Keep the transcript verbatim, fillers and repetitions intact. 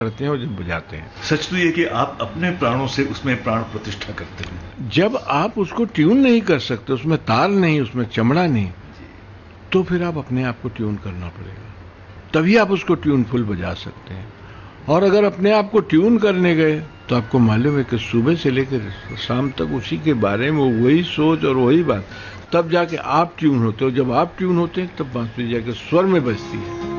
करते हैं और जब बजाते हैं। सच तो ये कि आप अपने प्राणों से उसमें प्राण प्रतिष्ठा करते हैं। जब आप उसको ट्यून नहीं कर सकते, उसमें तार नहीं, उसमें चमड़ा नहीं, तो फिर आप अपने आप को ट्यून करना पड़ेगा, तभी आप उसको ट्यूनफुल बजा सकते हैं। और अगर अपने आप को ट्यून करने गए तो आपको मालूम है कि सुबह से लेकर शाम तक उसी के बारे में वही सोच और वही बात, तब जाके आप ट्यून होते हो। जब आप ट्यून होते हैं तब बांसुरी जाके स्वर में बजती है।